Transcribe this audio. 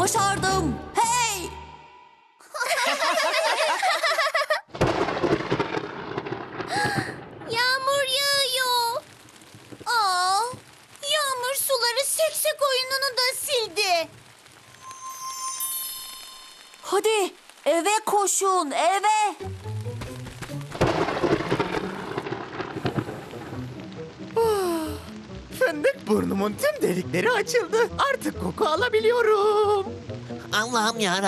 Başardım. Hey! Yağmur yağıyor. Aa, yağmur suları seksek oyununu da sildi. Hadi eve koşun, eve. Fındık burnumun tüm delikleri açıldı. Artık koku alabiliyorum. Allah'ım ya